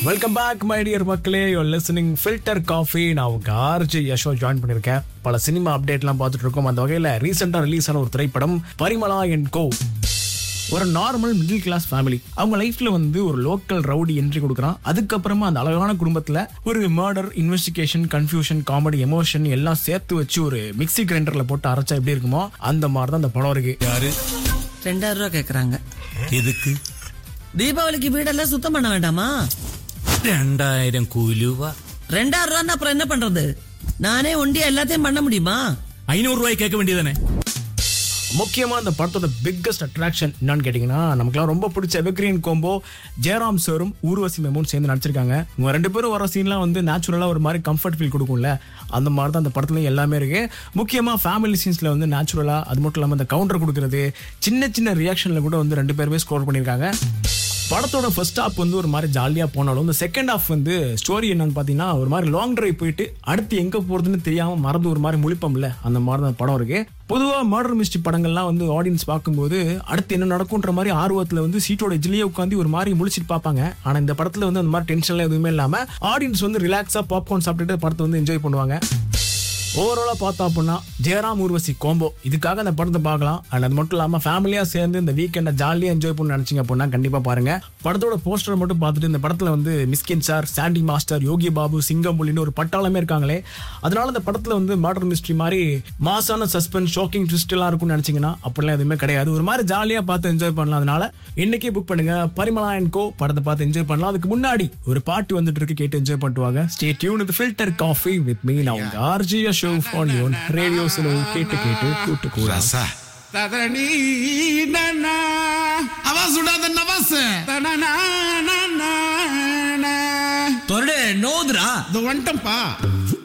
Welcome back my dear மக்களே, you are listening filter coffee. நான் உங்க ஆர்ஜே யஷோ ஜாயின் பண்ணியிருக்கேன். பல சினிமா அப்டேட்லாம் பார்த்துட்டு இருக்கோம். அந்த வகையில் ரீசெண்டாக ரிலீஸ் ஆன ஒரு திரைப்படம் பரிமளா அண்ட் கோ. ஒரு நார்மல் மிடில் கிளாஸ் ஃபேமிலி, அவங்க லைஃப்ல வந்து ஒரு லோக்கல் ரவுடி என்ட்ரி கொடுக்குறான். அதுக்கப்புறமா அந்த அழகான குடும்பத்துல ஒரு murder, investigation, confusion, comedy, emotion எல்லாம் சேர்த்து வச்சு ஒரு மிக்ஸி கிரைண்டர்ல போட்டு அரைச்சா எப்படி இருக்குமோ அந்த மாதிரி தான் அந்த படம் இருக்கு. யாரு 2000 ரூபா கேக்குறாங்க. எதுக்கு? தீபாவளிக்கு வீடெல்லாம் சுத்தம் பண்ண வேண்டாமா? 2000 கூலிவா? 2000 ரூபா அப்புறம் என்ன பண்றது? நானே ஒண்டியா எல்லாத்தையும் பண்ண முடியுமா? 500 ரூபாய் கேட்க வேண்டியதானே? முக்கியமா இந்த படத்தோட பிக்கஸ்ட் அட்ராக்ஷன் என்னன்னு கேட்டீங்கன்னா, நமக்குலாம் ரொம்ப பிடிச்ச எவர்கிரீன் கோம்போ ஜெயராம் சாரும் ஊர்வசி மேமும் சேர்ந்து நடிச்சிருக்காங்க. இவங்க 2 பேரும் வர சீன்லாம் வந்து நேச்சுரலா ஒரு மாதிரி கம்ஃபர்ட் ஃபீல் கொடுக்கும்ல, அந்த மாதிரி தான் அந்த படத்துலயும் எல்லாமே இருக்கு. முக்கியமா ஃபேமிலி சீன்ஸ்ல வந்து நேச்சுரலா, அது மட்டும் இல்லாம இந்த கவுண்டர் கொடுக்கறது, சின்ன சின்ன ரியாக்ஷன்ல கூட வந்து 2 பேருமே ஸ்கோர் பண்ணிருக்காங்க. படத்தோட ஃபர்ஸ்ட் ஹாஃப் வந்து ஒரு மாதிரி ஜாலியா போனாலும் இந்த செகண்ட் ஹாஃப் வந்து ஸ்டோரி என்னன்னு பாத்தீங்கன்னா, ஒரு மாதிரி லாங் டிரைவ் போயிட்டு அடுத்து எங்க போறதுன்னு தெரியாம மறந்து ஒரு மாதிரி முழிப்போம்ல, அந்த மாதிரி தான் படம் இருக்கு. பொதுவா மர்டர் மிஸ்ட்ரி படங்கள்லாம் வந்து ஆடியன்ஸ் பார்க்கும்போது அடுத்து என்ன நடக்கும்ன்ற மாதிரி ஆர்வத்துல வந்து சீட்டோட எஜ்ஜிலேயே உட்காந்து ஒரு மாதிரி முழிச்சிட்டு பார்ப்பாங்க. ஆனா இந்த படத்துல வந்து அந்த மாதிரி டென்ஷன்ல எதுவுமே இல்லாம ஆடியன்ஸ் வந்து ரிலாக்ஸா பாப்கார்ன் சாப்பிட்டுட்டு படத்தை வந்து என்ஜாய் பண்ணுவாங்க. ஓவராலா பார்த்தோம் அப்படின்னா ஜெயராம் ஊர்வசி கோம்போ, இதுக்காக அந்த படத்தை பார்க்கலாம். அண்ட் அது மட்டும் இல்லாம ஃபேமிலியா சேர்ந்து இந்த வீக்கெண்டை ஜாலியா என்ஜாய் பண்ண நினைச்சீங்க அப்படின்னா கண்டிப்பா பாருங்க. படத்தோட போஸ்டர் மட்டும் பார்த்துட்டு இந்த படத்துல வந்து மிஸ்கின் சார், சாண்டி மாஸ்டர், யோகி பாபு, சிங்கம்புலின்னு ஒரு பட்டாளமே இருக்காங்களே, அதனால இந்த படத்துல வந்து மர்டர் மிஸ்ட்ரி மாதிரி மாசான சஸ்பென்ஸ், ஷாக்கிங் ட்விஸ்ட் எல்லாம் இருக்கும்னு நினைச்சீங்கன்னா அப்படிலாம் எதுவுமே கிடையாது. ஒரு மாதிரி ஜாலியா பார்த்து என்ஜாய் பண்ணலாம். அதனால இன்னைக்கே புக் பண்ணுங்க பரிமளா அண்ட் கோ, படத்தை பார்த்து என்ஜாய் பண்ணலாம். அதுக்கு முன்னாடி ஒரு பாட்டு வந்துட்டு இருக்கு, கேட்டு என்ஜாய் பண்ணுவாங்க. Stay tune with filter coffee with me. நான் உங்க RJ show on your radio solo கேட்டு கூட்டு கூட ததனி நனா आवाज उड़ा द नवास தனனா நனா தொரடே நோதுரா இது வந்துட்டம்பா.